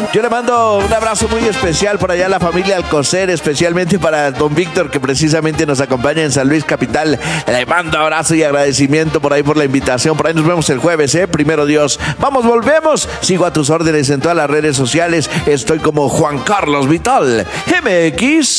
Yo le mando un abrazo muy especial por allá a la familia Alcocer, especialmente para don Víctor, que precisamente nos acompaña en San Luis Capital. Le mando abrazo y agradecimiento por ahí por la invitación. Por ahí nos vemos el jueves, primero Dios. Vamos, volvemos. Sigo a tus órdenes en todas las redes sociales. Estoy como Juan Carlos Vital MX.